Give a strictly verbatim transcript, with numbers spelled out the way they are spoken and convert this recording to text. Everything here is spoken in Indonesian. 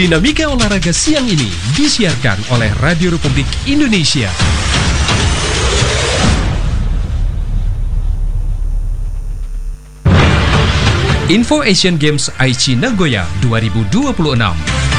Dinamika olahraga siang ini disiarkan oleh Radio Republik Indonesia. Info Asian Games Aichi Nagoya dua ribu dua puluh enam.